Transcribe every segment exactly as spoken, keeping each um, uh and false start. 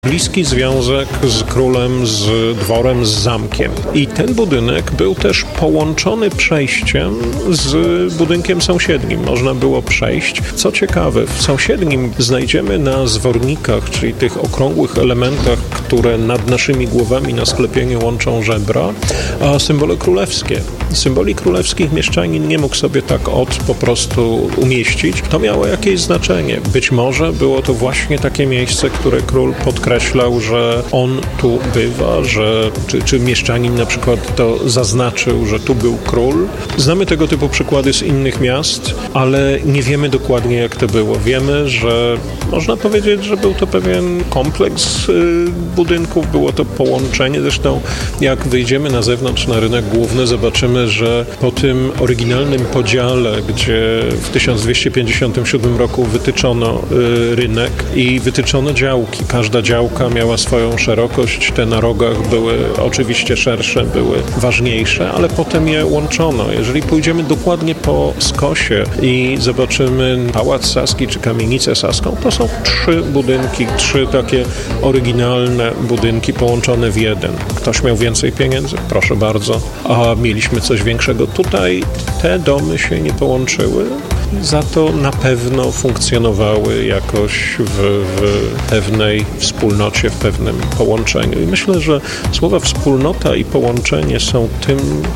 bliski związek z królem, z dworem, z zamkiem. I ten budynek był też połączony przejściem z budynkiem sąsiednim. Można było przejść. Co ciekawe, w sąsiednim znajdziemy na zwornikach, czyli tych okrągłych elementach, które nad naszymi głowami na sklepieniu łączą żebra, a symbole królewskie. Symboli królewskich mieszczanin nie mógł sobie tak od po prostu umieścić. To miało jakieś znaczenie. Być może było to właśnie takie miejsce, które król podkreślał, że on tu bywa, że czy, czy mieszczanin na przykład to zaznaczył, że tu był król. Znamy tego typu przykłady z innych miast, ale nie wiemy dokładnie, jak to było. Wiemy, że można powiedzieć, że był to pewien kompleks y, budynków, było to połączenie. Zresztą jak wyjdziemy na zewnątrz, na rynek główny, zobaczymy, że po tym oryginalnym podziale, gdzie w tysiąc dwieście pięćdziesiątym siódmym roku wytyczono y, rynek i wytyczono działki. Każda działka miała swoją szerokość, te na rogach były oczywiście szersze, były ważniejsze, ale potem je łączono. Jeżeli pójdziemy dokładnie po skosie i zobaczymy Pałac Saski czy Kamienicę Saską, to są trzy budynki, trzy takie oryginalne budynki połączone w jeden. Ktoś miał więcej pieniędzy? Proszę bardzo. A mieliśmy coś większego. Tutaj te domy się nie połączyły. Za to na pewno funkcjonowały jakoś w, w pewnej wspólnocie, w pewnym połączeniu. I myślę, że słowa wspólnota i połączenie są tym,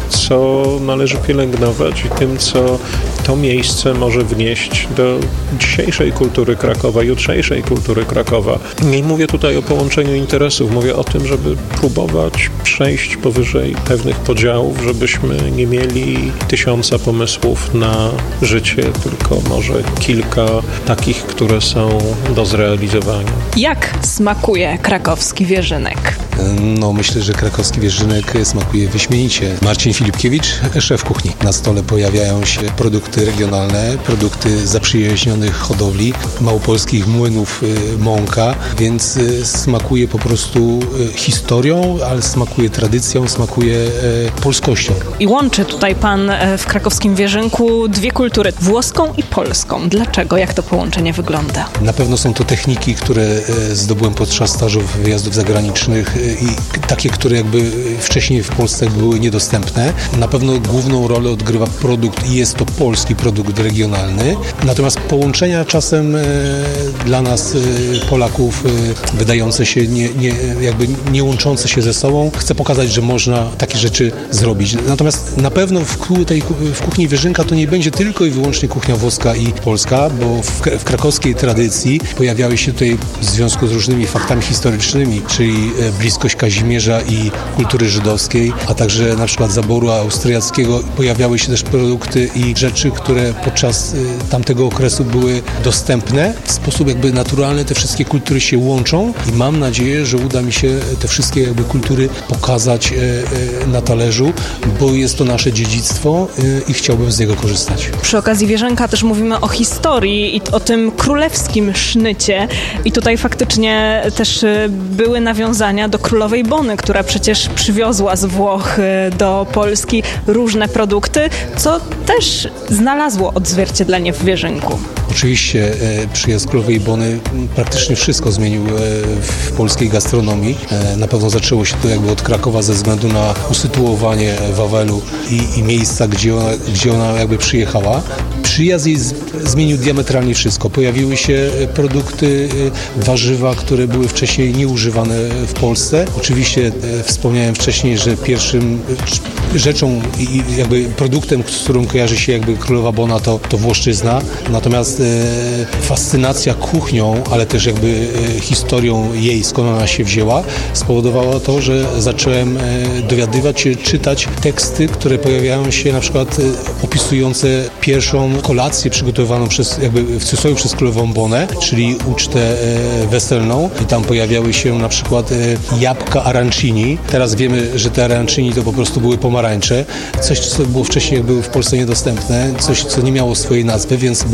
co należy pielęgnować i tym, co to miejsce może wnieść do dzisiejszej kultury Krakowa, jutrzejszej kultury Krakowa. Nie mówię tutaj o połączeniu interesów, mówię o tym, żeby próbować przejść powyżej pewnych podziałów, żebyśmy nie mieli tysiąca pomysłów na życie, tylko może kilka takich, które są do zrealizowania. Jak smakuje krakowski wierzynek? No myślę, że krakowski wierzynek smakuje wyśmienicie. Marcin Filipkiewicz, szef kuchni. Na stole pojawiają się produkty regionalne, produkty zaprzyjaźnionych hodowli, małopolskich młynów mąka, więc smakuje po prostu historią, ale smakuje tradycją, smakuje polskością. I łączy tutaj pan w krakowskim wierzynku dwie kultury, włoską i polską. Dlaczego? Jak to połączenie wygląda? Na pewno są to techniki, które zdobyłem podczas stażów wyjazdów zagranicznych i takie, które jakby wcześniej w Polsce były niedostępne. Na pewno główną rolę odgrywa produkt i jest to polski produkt regionalny. Natomiast połączenia czasem e, dla nas, e, Polaków, e, wydające się nie, nie, jakby nie łączące się ze sobą, chcę pokazać, że można takie rzeczy zrobić. Natomiast na pewno w, tej, w kuchni wierzynka to nie będzie tylko i wyłącznie kuchnia włoska i polska, bo w, w krakowskiej tradycji pojawiały się tutaj w związku z różnymi faktami historycznymi, czyli bliskość Kazimierza i kultury żydowskiej, a także na przykład zaboru austriackiego, pojawiały się też produkty i rzeczy, które podczas y, tamtego okresu były dostępne. W sposób jakby naturalny te wszystkie kultury się łączą i mam nadzieję, że uda mi się te wszystkie jakby kultury pokazać y, y, na talerzu, bo jest to nasze dziedzictwo y, i chciałbym z niego korzystać. Przy okazji wierzynka też mówimy o historii i o tym królewskim sznycie i tutaj faktycznie też były nawiązania do królowej Bony, która przecież przywiozła z Włoch do Polski różne produkty, co też znalazło odzwierciedlenie w wierzynku. Oczywiście e, przyjazd królowej Bony praktycznie wszystko zmienił e, w polskiej gastronomii. E, na pewno zaczęło się to jakby od Krakowa ze względu na usytuowanie Wawelu i, i miejsca, gdzie ona, gdzie ona jakby przyjechała. Przyjazd jej z, zmienił diametralnie wszystko. Pojawiły się produkty, warzywa, które były wcześniej nieużywane w Polsce. Oczywiście e, wspomniałem wcześniej, że pierwszym rzeczą i jakby produktem, z którym kojarzy się jakby królowa Bona, to, to Włoszczyzna. Natomiast e, fascynacja kuchnią, ale też jakby e, historią jej, skąd ona się wzięła, spowodowała to, że zacząłem e, dowiadywać się, czytać teksty, które pojawiają się na przykład e, opisujące pierwszą kolację przygotowaną przez, jakby w cudzysłowie przez królową Bonę, czyli ucztę e, weselną i tam pojawiały się na przykład e, jabłka arancini. Teraz wiemy, że te arancini to po prostu były pomarańcze. Coś, co było wcześniej jakby w Polsce niedostępne, coś, co nie miało swojej nazwy, więc były to jabłka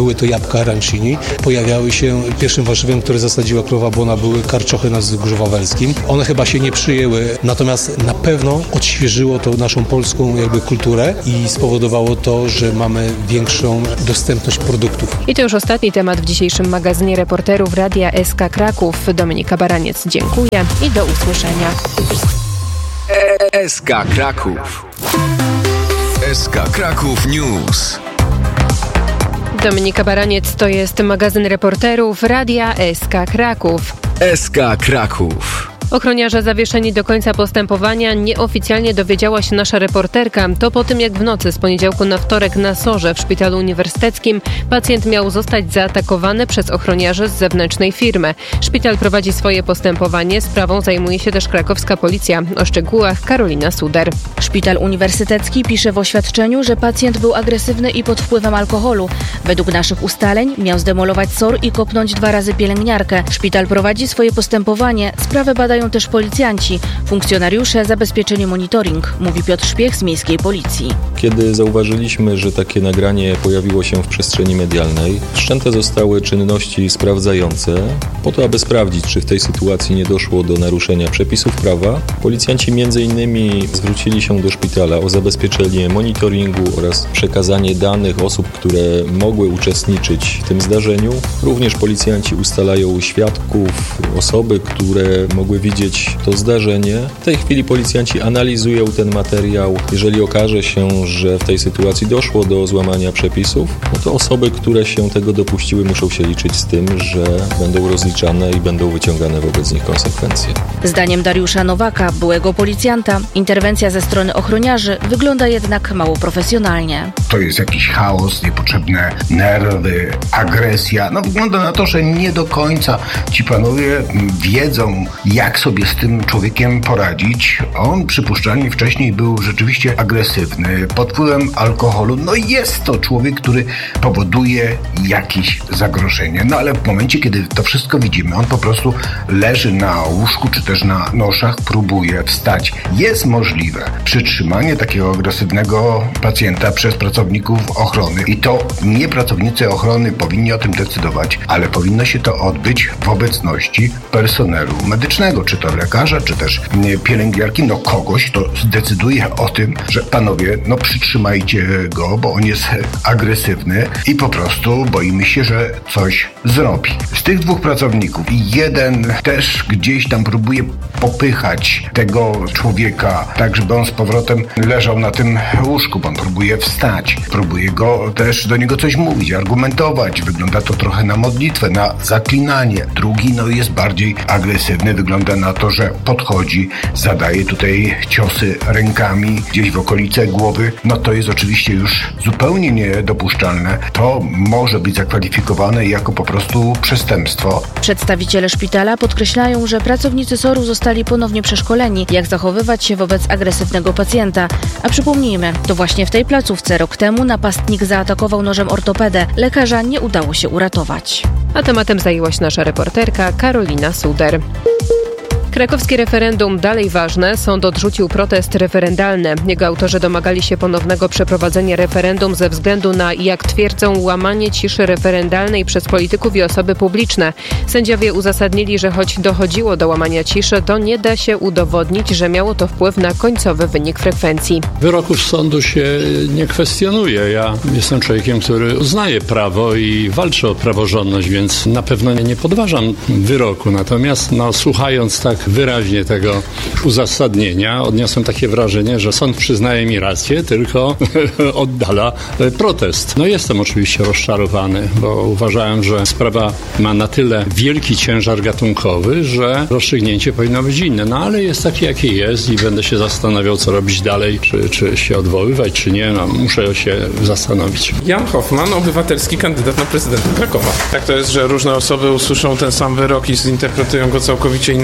Kawka arancini. Pojawiały się, pierwszym warzywem, które zasadziła królowa Bona, były karczochy na Wzgórzu Wawelskim. One chyba się nie przyjęły, natomiast na pewno odświeżyło to naszą polską jakby kulturę i spowodowało to, że mamy większą dostępność produktów. I to już ostatni temat w dzisiejszym magazynie reporterów Radia S K Kraków. Dominika Baraniec, dziękuję i do usłyszenia. S K Kraków. S K Kraków News. Dominika Baraniec, to jest magazyn reporterów Radia S K Kraków. S K Kraków. Ochroniarze zawieszeni do końca postępowania. Nieoficjalnie dowiedziała się nasza reporterka. To po tym, jak w nocy z poniedziałku na wtorek na Sorze w szpitalu uniwersyteckim pacjent miał zostać zaatakowany przez ochroniarzy z zewnętrznej firmy. Szpital prowadzi swoje postępowanie. Sprawą zajmuje się też krakowska policja. O szczegółach Karolina Suder. Szpital uniwersytecki pisze w oświadczeniu, że pacjent był agresywny i pod wpływem alkoholu. Według naszych ustaleń miał zdemolować S O R i kopnąć dwa razy pielęgniarkę. Szpital prowadzi swoje postępowanie. Sprawę badają też policjanci. Funkcjonariusze zabezpieczyli monitoring, mówi Piotr Szpiech z miejskiej policji. Kiedy zauważyliśmy, że takie nagranie pojawiło się w przestrzeni medialnej, wszczęte zostały czynności sprawdzające po to, aby sprawdzić, czy w tej sytuacji nie doszło do naruszenia przepisów prawa. Policjanci między innymi zwrócili się do szpitala o zabezpieczenie monitoringu oraz przekazanie danych osób, które mogły uczestniczyć w tym zdarzeniu. Również policjanci ustalają świadków, osoby, które mogły widzieć to zdarzenie. W tej chwili policjanci analizują ten materiał. Jeżeli okaże się, że w tej sytuacji doszło do złamania przepisów, no to osoby, które się tego dopuściły, muszą się liczyć z tym, że będą rozliczane i będą wyciągane wobec nich konsekwencje. Zdaniem Dariusza Nowaka, byłego policjanta, interwencja ze strony ochroniarzy wygląda jednak mało profesjonalnie. To jest jakiś chaos, niepotrzebne nerwy, agresja. No wygląda na to, że nie do końca ci panowie wiedzą, jak sobie z tym człowiekiem poradzić. On przypuszczalnie wcześniej był rzeczywiście agresywny, pod wpływem alkoholu. No jest to człowiek, który powoduje jakieś zagrożenie. No ale w momencie, kiedy to wszystko widzimy, on po prostu leży na łóżku czy też na noszach, próbuje wstać. Jest możliwe przytrzymanie takiego agresywnego pacjenta przez pracowników ochrony i to nie pracownicy ochrony powinni o tym decydować, ale powinno się to odbyć w obecności personelu medycznego, czy to lekarza, czy też pielęgniarki, no kogoś, kto zdecyduje o tym, że panowie, no przytrzymajcie go, bo on jest agresywny i po prostu boimy się, że coś zrobi. Z tych dwóch pracowników jeden też gdzieś tam próbuje popychać tego człowieka, tak żeby on z powrotem leżał na tym łóżku, bo on próbuje wstać, próbuje go też do niego coś mówić, argumentować. Wygląda to trochę na modlitwę, na zaklinanie. Drugi no jest bardziej agresywny, wygląda na to, że podchodzi, zadaje tutaj ciosy rękami gdzieś w okolice głowy. No to jest oczywiście już zupełnie niedopuszczalne. To może być zakwalifikowane jako po prostu przestępstwo. Przedstawiciele szpitala podkreślają, że pracownicy S O R-u zostali ponownie przeszkoleni, jak zachowywać się wobec agresywnego pacjenta. A przypomnijmy, to właśnie w tej placówce rok temu napastnik zaatakował nożem ortopedę. Lekarza nie udało się uratować. A tematem zajęła się nasza reporterka Karolina Suder. Krakowskie referendum dalej ważne. Sąd odrzucił protest referendalny. Jego autorzy domagali się ponownego przeprowadzenia referendum ze względu na, jak twierdzą, łamanie ciszy referendalnej przez polityków i osoby publiczne. Sędziowie uzasadnili, że choć dochodziło do łamania ciszy, to nie da się udowodnić, że miało to wpływ na końcowy wynik frekwencji. Wyroków sądu się nie kwestionuje. Ja jestem człowiekiem, który uznaje prawo i walczy o praworządność, więc na pewno nie podważam wyroku. Natomiast no, słuchając tak wyraźnie tego uzasadnienia, odniosłem takie wrażenie, że sąd przyznaje mi rację, tylko oddala protest. No jestem oczywiście rozczarowany, bo uważałem, że sprawa ma na tyle wielki ciężar gatunkowy, że rozstrzygnięcie powinno być inne. No ale jest takie, jakie jest i będę się zastanawiał, co robić dalej, czy, czy się odwoływać, czy nie. No, muszę się zastanowić. Jan Hoffman, obywatelski kandydat na prezydenta Krakowa. Tak to jest, że różne osoby usłyszą ten sam wyrok i zinterpretują go całkowicie inaczej. Dla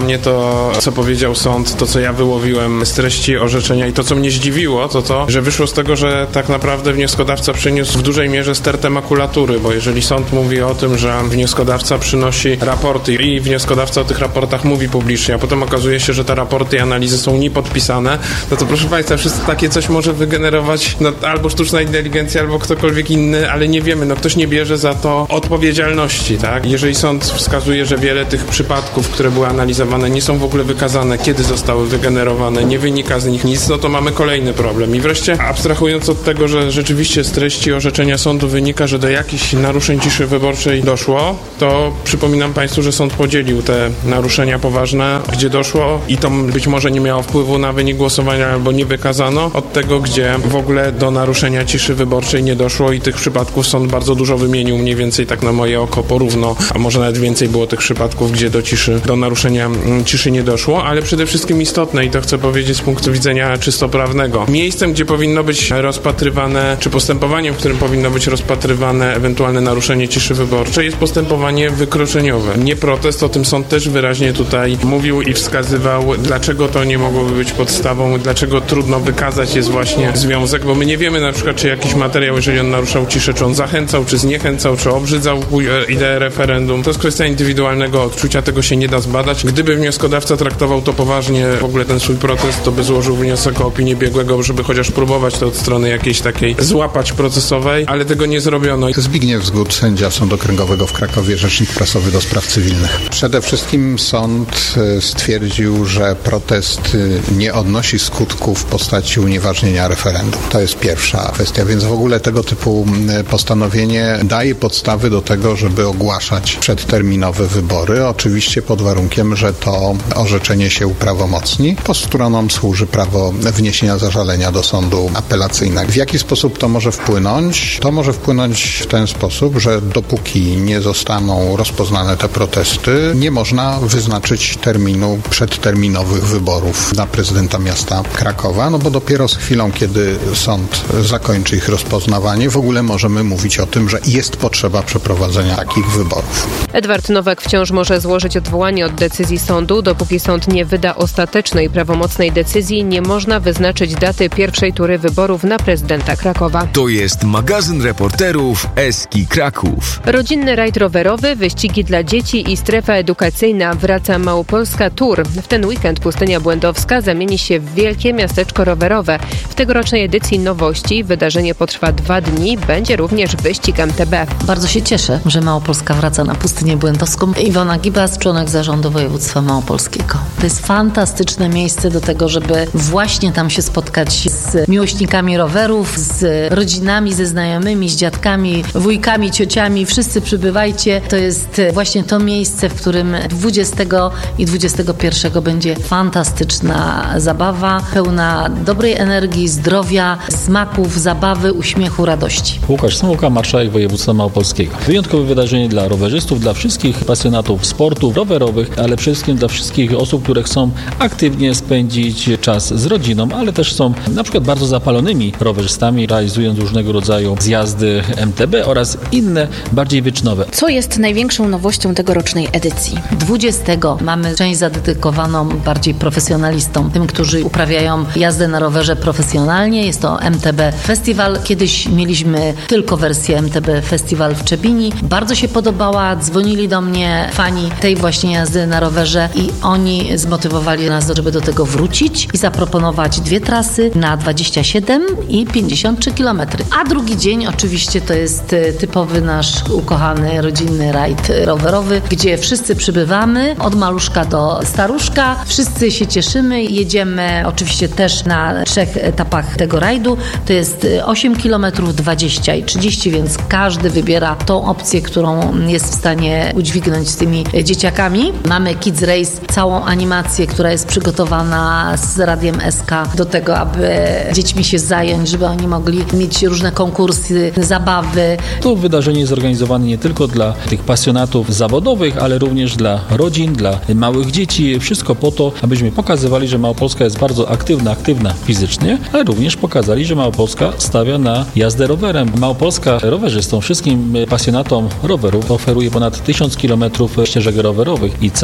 Dla mnie to, co powiedział sąd, to co ja wyłowiłem z treści orzeczenia i to, co mnie zdziwiło, to to, że wyszło z tego, że tak naprawdę wnioskodawca przyniósł w dużej mierze stertę makulatury, bo jeżeli sąd mówi o tym, że wnioskodawca przynosi raporty i wnioskodawca o tych raportach mówi publicznie, a potem okazuje się, że te raporty i analizy są niepodpisane, no to proszę Państwa, wszystko takie coś może wygenerować no, albo sztuczna inteligencja, albo ktokolwiek inny, ale nie wiemy, no ktoś nie bierze za to odpowiedzialności, tak? Jeżeli sąd wskazuje, że wiele tych przypadków, które były analizowane, nie są w ogóle wykazane, kiedy zostały wygenerowane, nie wynika z nich nic, no to mamy kolejny problem. I wreszcie, abstrahując od tego, że rzeczywiście z treści orzeczenia sądu wynika, że do jakichś naruszeń ciszy wyborczej doszło, to przypominam Państwu, że sąd podzielił te naruszenia poważne, gdzie doszło i to być może nie miało wpływu na wynik głosowania albo nie wykazano, od tego, gdzie w ogóle do naruszenia ciszy wyborczej nie doszło i tych przypadków sąd bardzo dużo wymienił, mniej więcej tak na moje oko porówno, a może nawet więcej było tych przypadków, gdzie do ciszy, do naruszenia ciszy nie doszło, ale przede wszystkim istotne i to chcę powiedzieć z punktu widzenia czysto prawnego. Miejscem, gdzie powinno być rozpatrywane, czy postępowaniem, w którym powinno być rozpatrywane ewentualne naruszenie ciszy wyborczej jest postępowanie wykroczeniowe. Nie protest, o tym sąd też wyraźnie tutaj mówił i wskazywał, dlaczego to nie mogłoby być podstawą, dlaczego trudno wykazać jest właśnie związek, bo my nie wiemy na przykład, czy jakiś materiał, jeżeli on naruszał ciszę, czy on zachęcał, czy zniechęcał, czy obrzydzał ideę referendum. To jest kwestia indywidualnego odczucia, tego się nie da zbadać. Gdyby wnioskodawca traktował to poważnie, w ogóle ten swój protest, to by złożył wniosek o opinię biegłego, żeby chociaż próbować to od strony jakiejś takiej złapać procesowej, ale tego nie zrobiono. Zbigniew Zgód, sędzia Sądu Okręgowego w Krakowie, rzecznik prasowy do spraw cywilnych. Przede wszystkim sąd stwierdził, że protest nie odnosi skutków w postaci unieważnienia referendum. To jest pierwsza kwestia, więc w ogóle tego typu postanowienie daje podstawy do tego, żeby ogłaszać przedterminowe wybory, oczywiście pod warunkiem, że to orzeczenie się uprawomocni. Po stronom służy prawo wniesienia zażalenia do sądu apelacyjnego. W jaki sposób to może wpłynąć? To może wpłynąć w ten sposób, że dopóki nie zostaną rozpoznane te protesty, nie można wyznaczyć terminu przedterminowych wyborów na prezydenta miasta Krakowa, no bo dopiero z chwilą, kiedy sąd zakończy ich rozpoznawanie, w ogóle możemy mówić o tym, że jest potrzeba przeprowadzenia takich wyborów. Edward Nowak wciąż może złożyć odwołanie od decyzji sądu. Dopóki sąd nie wyda ostatecznej, prawomocnej decyzji, nie można wyznaczyć daty pierwszej tury wyborów na prezydenta Krakowa. To jest magazyn reporterów Eski Kraków. Rodzinny rajd rowerowy, wyścigi dla dzieci i strefa edukacyjna. Wraca Małopolska Tour. W ten weekend Pustynia Błędowska zamieni się w wielkie miasteczko rowerowe. W tegorocznej edycji nowości wydarzenie potrwa dwa dni. Będzie również wyścig M T B. Bardzo się cieszę, że Małopolska wraca na Pustynię Błędowską. Iwona Gibas, członek zarządu województwa małopolskiego. To jest fantastyczne miejsce do tego, żeby właśnie tam się spotkać z miłośnikami rowerów, z rodzinami, ze znajomymi, z dziadkami, wujkami, ciociami. Wszyscy przybywajcie. To jest właśnie to miejsce, w którym dwudziestego i dwudziestego pierwszego będzie fantastyczna zabawa, pełna dobrej energii, zdrowia, smaków, zabawy, uśmiechu, radości. Łukasz Smułka, marszałek województwa małopolskiego. Wyjątkowe wydarzenie dla rowerzystów, dla wszystkich pasjonatów sportów rowerowych, ale przede wszystkim dla wszystkich osób, które chcą aktywnie spędzić czas z rodziną, ale też są na przykład bardzo zapalonymi rowerzystami, realizując różnego rodzaju zjazdy M T B oraz inne, bardziej wyczynowe. Co jest największą nowością tegorocznej edycji? dwudziestego mamy część zadedykowaną bardziej profesjonalistom, tym, którzy uprawiają jazdę na rowerze profesjonalnie. Jest to M T B Festival. Kiedyś mieliśmy tylko wersję M T B Festival w Czebini. Bardzo się podobała, dzwonili do mnie fani tej właśnie jazdy na rowerze i oni zmotywowali nas, żeby do tego wrócić i zaproponować dwie trasy na dwadzieścia siedem i pięćdziesiąt trzy kilometry. A drugi dzień oczywiście to jest typowy nasz ukochany rodzinny rajd rowerowy, gdzie wszyscy przybywamy od maluszka do staruszka. Wszyscy się cieszymy. Jedziemy oczywiście też na trzech etapach tego rajdu. To jest osiem kilometrów, dwadzieścia i trzydzieści, więc każdy wybiera tą opcję, którą jest w stanie udźwignąć z tymi dzieciakami. Mamy Kids Race, całą animację, która jest przygotowana z Radiem S K do tego, aby dziećmi się zająć, żeby oni mogli mieć różne konkursy, zabawy. To wydarzenie jest zorganizowane nie tylko dla tych pasjonatów zawodowych, ale również dla rodzin, dla małych dzieci. Wszystko po to, abyśmy pokazywali, że Małopolska jest bardzo aktywna, aktywna fizycznie, ale również pokazali, że Małopolska stawia na jazdę rowerem. Małopolska rowerzystom, wszystkim pasjonatom rowerów oferuje ponad tysiąc kilometrów ścieżek rowerowych i cały czas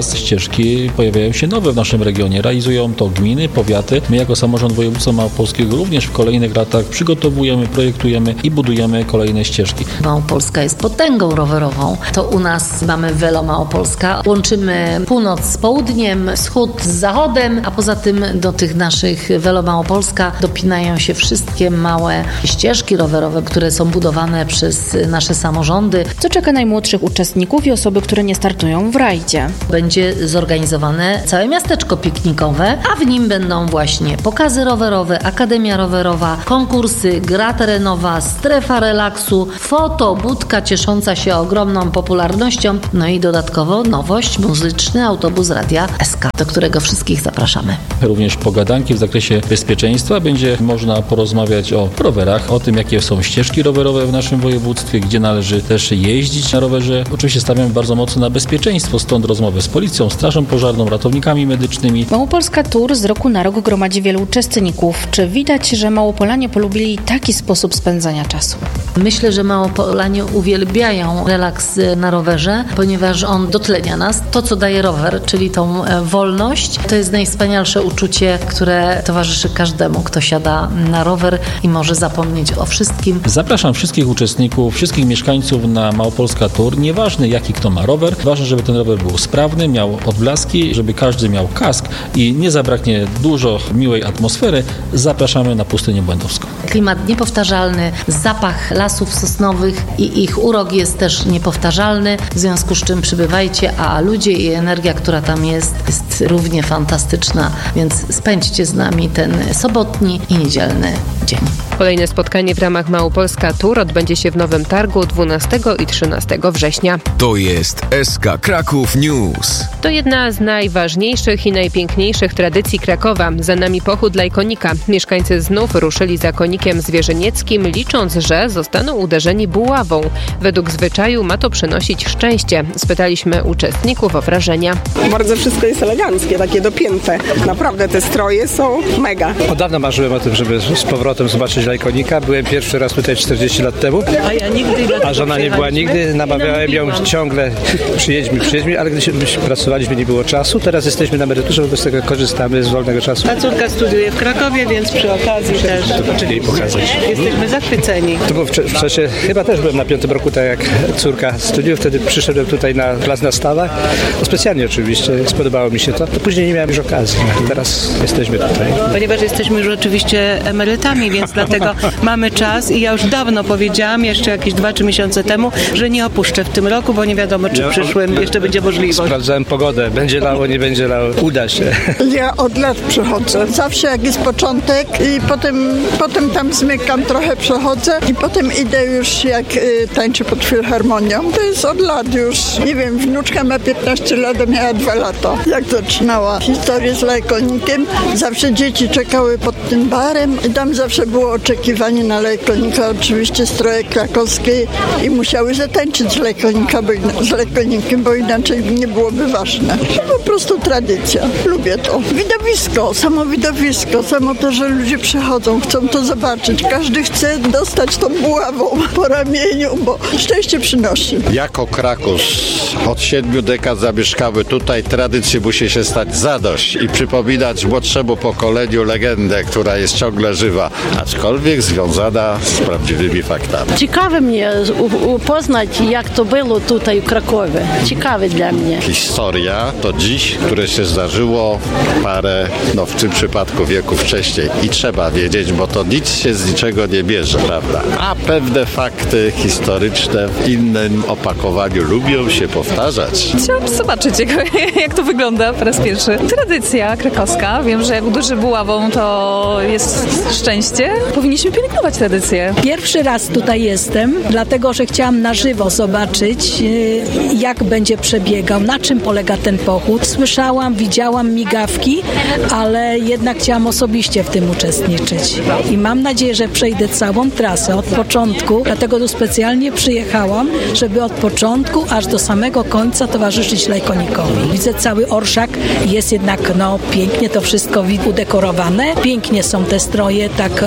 coraz ścieżki pojawiają się nowe w naszym regionie. Realizują to gminy, powiaty. My jako samorząd województwa małopolskiego również w kolejnych latach przygotowujemy, projektujemy i budujemy kolejne ścieżki. Małopolska jest potęgą rowerową. To u nas mamy Velo Małopolska. Łączymy północ z południem, wschód z zachodem, a poza tym do tych naszych Velo Małopolska dopinają się wszystkie małe ścieżki rowerowe, które są budowane przez nasze samorządy. Co czeka najmłodszych uczestników i osoby, które nie startują w rajdzie? Będzie zorganizowane całe miasteczko piknikowe, a w nim będą właśnie pokazy rowerowe, akademia rowerowa, konkursy, gra terenowa, strefa relaksu, foto, budka ciesząca się ogromną popularnością, no i dodatkowo nowość, muzyczny autobus Radia S K, do którego wszystkich zapraszamy. Również pogadanki w zakresie bezpieczeństwa. Będzie można porozmawiać o rowerach, o tym, jakie są ścieżki rowerowe w naszym województwie, gdzie należy też jeździć na rowerze. Oczywiście stawiamy bardzo mocno na bezpieczeństwo, stąd rozmowy z policją, strażą pożarną, ratownikami medycznymi. Małopolska Tour z roku na rok gromadzi wielu uczestników. Czy widać, że Małopolanie polubili taki sposób spędzania czasu? Myślę, że Małopolanie uwielbiają relaks na rowerze, ponieważ on dotlenia nas. To, co daje rower, czyli tą wolność, to jest najwspanialsze uczucie, które towarzyszy każdemu, kto siada na rower i może zapomnieć o wszystkim. Zapraszam wszystkich uczestników, wszystkich mieszkańców na Małopolska Tour. Nieważne, jaki kto ma rower, ważne, żeby ten rower był sprawny, miał odblaski, żeby każdy miał kask i nie zabraknie dużo miłej atmosfery. Zapraszamy na Pustynię Błędowską. Klimat niepowtarzalny, zapach lasów sosnowych i ich urok jest też niepowtarzalny, w związku z czym przybywajcie, a ludzie i energia, która tam jest, jest równie fantastyczna, więc spędźcie z nami ten sobotni i niedzielny dzień. Kolejne spotkanie w ramach Małopolska Tour odbędzie się w Nowym Targu dwunastego i trzynastego września. To jest S K Kraków News. To jedna z najważniejszych i najpiękniejszych tradycji Krakowa. Za nami pochód Lajkonika. Mieszkańcy znów ruszyli za konikiem zwierzynieckim, licząc, że zostaną uderzeni buławą. Według zwyczaju ma to przynosić szczęście. Spytaliśmy uczestników o wrażenia. Bardzo wszystko jest eleganckie, takie dopięte. Naprawdę te stroje są mega. Od dawna marzyłem o tym, żeby z powrotem zobaczyć Lajkonika. Byłem pierwszy raz tutaj czterdzieści lat temu. A ja nigdy. A żona nie była nigdy. Namawiałem ją ciągle, przyjedźmy, przyjedźmy, ale gdy pracowaliśmy, nie było czasu. Teraz jesteśmy na emeryturze, wobec tego korzystamy z wolnego czasu. A córka studiuje w Krakowie, więc przy okazji też. Jej pokazać. Jesteśmy zachwyceni. To było w, w czasie, chyba też byłem na piątym roku, tak jak córka studiów. Wtedy przyszedłem tutaj na plac na Stawach. No specjalnie oczywiście, spodobało mi się to. to. Później nie miałem już okazji. Teraz jesteśmy tutaj. Ponieważ jesteśmy już oczywiście emerytami, więc dlatego mamy czas i ja już dawno powiedziałam, jeszcze jakieś dwa, trzy miesiące temu, że nie opuszczę w tym roku, bo nie wiadomo, czy w przyszłym jeszcze będzie możliwość. Sprawdzałem pogodę. Będzie lało, nie będzie lało. Uda się. Ja od lat przechodzę. Zawsze jak jest początek i potem, potem tam zmykam, trochę przechodzę i potem idę już jak y, tańczę pod filharmonią. To jest od lat już. Nie wiem, wnuczka ma piętnaście lat, a miała dwa lata. Jak zaczynała historię z Lajkonikiem, zawsze dzieci czekały pod tym barem i tam zawsze było oczekiwanie na Lajkonika, oczywiście stroje krakowskie i musiały zatańczyć z, Lajkonika, bo, z Lajkonikiem, bo inaczej nie byłoby ważne. Po prostu tradycja. Lubię to. Widowisko, samo widowisko, samo to, że ludzie przychodzą, chcą to zobaczyć. Każdy chce dostać tą buławą po ramieniu, bo szczęście przynosi. Jako Kraków od siedmiu dekad zamieszkały tutaj, tradycji musi się stać zadość i przypominać młodszemu pokoleniu legendę, która jest ciągle żywa, aczkolwiek związana z prawdziwymi faktami. Ciekawe mnie poznać, jak to było tutaj w Krakowie. Ciekawe dla mnie. Historia to dziś, które się zdarzyło parę, no w tym przypadku wieku wcześniej i trzeba wiedzieć, bo to nic się z niczego nie bierze, prawda? A pewne fakty historyczne w innym opakowaniu lubią się powtarzać. Chciałam zobaczyć, jak, jak to wygląda po raz pierwszy. Tradycja krakowska. Wiem, że jak uderzy buławą, to jest szczęście. Powinniśmy pielęgnować tradycję. Pierwszy raz tutaj jestem, dlatego, że chciałam na żywo zobaczyć, jak będzie przebiegał, na czym polega ten pochód. Słyszałam, widziałam migawki, ale jednak chciałam osobiście w tym uczestniczyć. I mam nadzieję, że przejdę całą trasę od początku, dlatego tu specjalnie przyjechałam, żeby od początku aż do samego końca towarzyszyć Lajkonikowi. Widzę cały orszak, jest jednak no pięknie to wszystko udekorowane, pięknie są te stroje, tak oryginalne.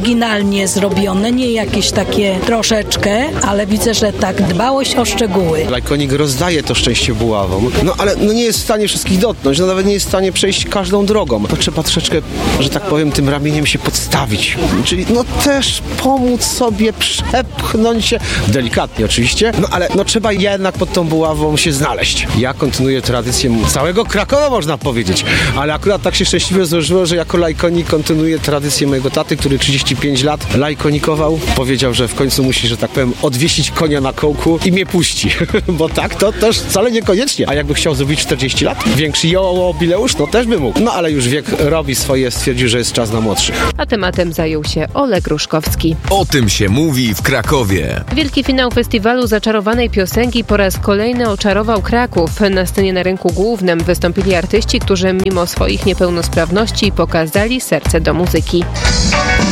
oryginalnie zrobione, nie jakieś takie troszeczkę, ale widzę, że tak dbałość o szczegóły. Lajkonik rozdaje to szczęście buławom, no ale no nie jest w stanie wszystkich dotknąć, no nawet nie jest w stanie przejść każdą drogą. To trzeba troszeczkę, że tak powiem, tym ramieniem się podstawić. Czyli no też pomóc sobie przepchnąć się, delikatnie oczywiście, no ale no trzeba jednak pod tą buławą się znaleźć. Ja kontynuuję tradycję całego Krakowa, można powiedzieć, ale akurat tak się szczęśliwie złożyło, że jako lajkonik kontynuuję tradycję mojego taty, który trzydzieści pięć lat lajkonikował. Powiedział, że w końcu musi, że tak powiem, odwiesić konia na kołku i mnie puści, bo tak to też wcale niekoniecznie. A jakby chciał zrobić czterdzieści lat, większy jubileusz, no też by mógł. No ale już wiek robi swoje, stwierdził, że jest czas na młodszych. A tematem zajął się Oleg Ruszkowski. O tym się mówi w Krakowie. Wielki finał festiwalu zaczarowanej piosenki po raz kolejny oczarował Kraków. Na scenie na rynku głównym wystąpili artyści, którzy mimo swoich niepełnosprawności pokazali serce do muzyki.